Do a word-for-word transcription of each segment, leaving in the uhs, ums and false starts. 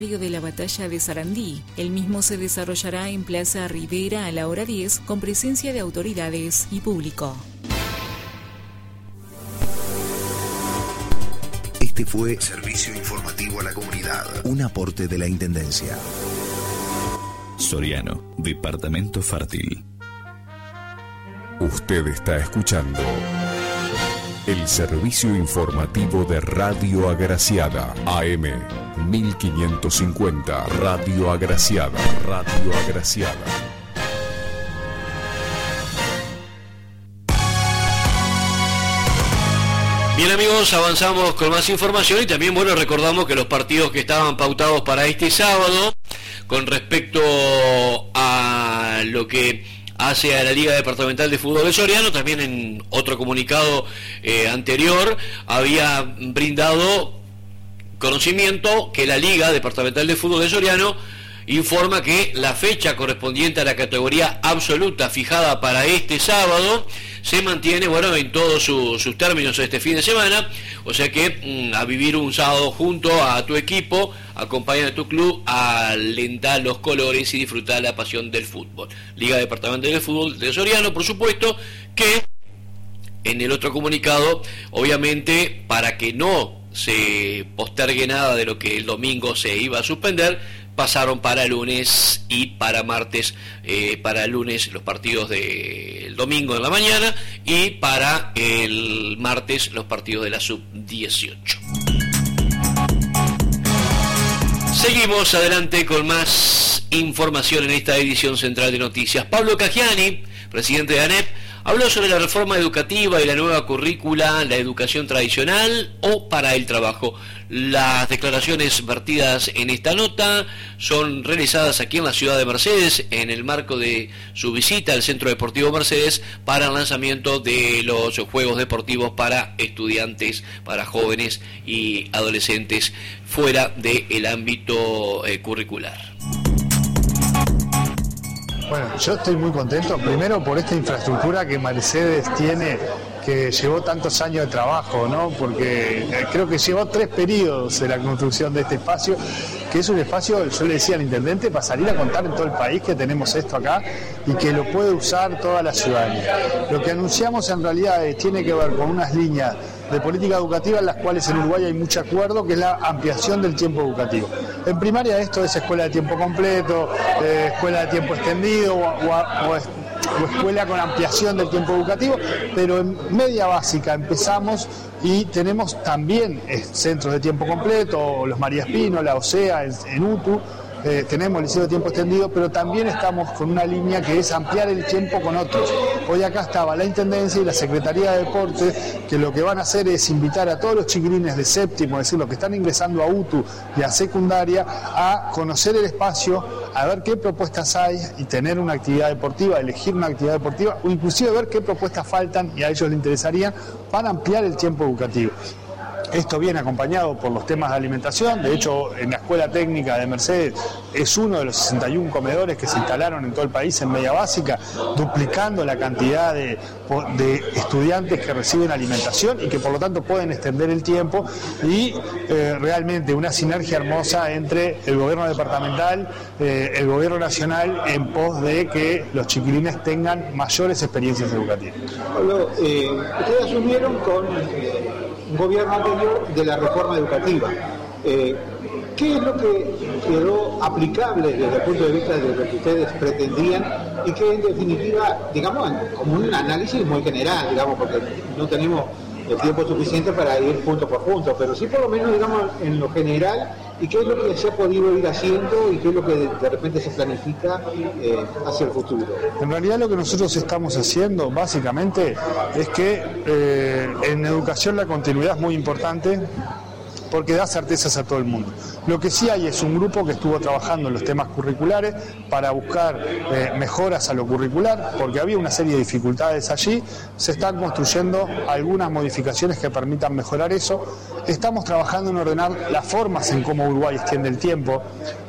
de la batalla de Sarandí. El mismo se desarrollará en Plaza Rivera a la hora diez con presencia de autoridades y público. Este fue Servicio Informativo a la Comunidad, un aporte de la Intendencia. Soriano, Departamento Fértil. Usted está escuchando el servicio informativo de Radio Agraciada, A M mil quinientos cincuenta, Radio Agraciada, Radio Agraciada. Bien amigos, avanzamos con más información y también, bueno, recordamos que los partidos que estaban pautados para este sábado, con respecto a lo que hace a la Liga Departamental de Fútbol de Soriano, también en otro comunicado eh, anterior, había brindado conocimiento que la Liga Departamental de Fútbol de Soriano informa que la fecha correspondiente a la categoría absoluta fijada para este sábado se mantiene, bueno, en todos su, sus términos este fin de semana, o sea que mmm, a vivir un sábado junto a tu equipo, acompañar a tu club, a alentar los colores y disfrutar la pasión del fútbol. Liga Departamental de Fútbol de Soriano, por supuesto, que en el otro comunicado, obviamente, para que no se postergue nada de lo que el domingo se iba a suspender, pasaron para lunes y para martes, eh, para el lunes los partidos del domingo en la mañana y para el martes los partidos de la sub dieciocho. Seguimos adelante con más información en esta edición central de noticias. Pablo Cagiani, presidente de ANEP, habló sobre la reforma educativa y la nueva currícula, la educación tradicional o para el trabajo. Las declaraciones vertidas en esta nota son realizadas aquí en la ciudad de Mercedes en el marco de su visita al Centro Deportivo Mercedes para el lanzamiento de los Juegos Deportivos para estudiantes, para jóvenes y adolescentes fuera del ámbito eh, curricular. Bueno, yo estoy muy contento, primero por esta infraestructura que Mercedes tiene, que llevó tantos años de trabajo, ¿no? Porque creo que llevó tres periodos de la construcción de este espacio, que es un espacio, yo le decía al intendente, para salir a contar en todo el país que tenemos esto acá y que lo puede usar toda la ciudadanía. Lo que anunciamos en realidad es, tiene que ver con unas líneas de política educativa en las cuales en Uruguay hay mucho acuerdo, que es la ampliación del tiempo educativo. En primaria esto es escuela de tiempo completo, eh, escuela de tiempo extendido o, o, o, o escuela con ampliación del tiempo educativo, pero en media básica empezamos y tenemos también eh, centros de tiempo completo, los María Espino, la OSEA, en, en UTU. Eh, tenemos el liceo de tiempo extendido, pero también estamos con una línea que es ampliar el tiempo con otros. Hoy acá estaba la Intendencia y la Secretaría de Deportes, que lo que van a hacer es invitar a todos los chiquilines de séptimo, es decir, los que están ingresando a UTU y a secundaria, a conocer el espacio, a ver qué propuestas hay y tener una actividad deportiva, elegir una actividad deportiva, o inclusive ver qué propuestas faltan y a ellos les interesarían para ampliar el tiempo educativo. Esto viene acompañado por los temas de alimentación. De hecho, en la Escuela Técnica de Mercedes es uno de los sesenta y uno comedores que se instalaron en todo el país en media básica, duplicando la cantidad de, de estudiantes que reciben alimentación y que por lo tanto pueden extender el tiempo, y eh, realmente una sinergia hermosa entre el gobierno departamental, eh, el gobierno nacional, en pos de que los chiquilines tengan mayores experiencias educativas. Pablo, eh, ustedes asumieron con eh, un gobierno anterior de la reforma educativa. Eh, ¿Qué es lo que quedó aplicable desde el punto de vista de lo que ustedes pretendían y que en definitiva, digamos, como un análisis muy general, digamos, porque no tenemos el tiempo suficiente para ir punto por punto, pero sí por lo menos, digamos, en lo general, y qué es lo que se ha podido ir haciendo y qué es lo que de, de repente se planifica eh, hacia el futuro? En realidad lo que nosotros estamos haciendo básicamente es que eh, en educación la continuidad es muy importante, porque da certezas a todo el mundo. Lo que sí hay es un grupo que estuvo trabajando en los temas curriculares para buscar eh, mejoras a lo curricular, porque había una serie de dificultades allí. Se están construyendo algunas modificaciones que permitan mejorar eso. Estamos trabajando en ordenar las formas en cómo Uruguay extiende el tiempo,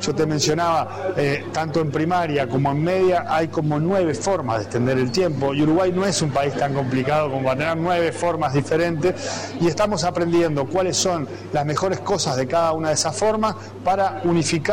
Yo te mencionaba, eh, tanto en primaria como en media, hay como nueve formas de extender el tiempo, y Uruguay no es un país tan complicado como para tener nueve formas diferentes, y estamos aprendiendo cuáles son las mejores cosas de cada una de esas formas para unificar